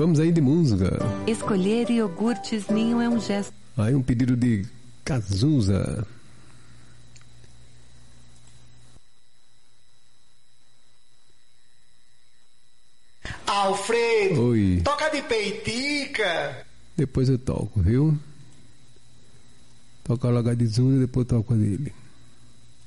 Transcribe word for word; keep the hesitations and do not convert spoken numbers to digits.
Vamos aí de música. Escolher iogurtes Ninho é um gesto. Aí um pedido de Cazuza. Alfredo, Oi. toca de peitica. Depois eu toco, viu? Toca logo a de Zuza e depois eu toco a dele.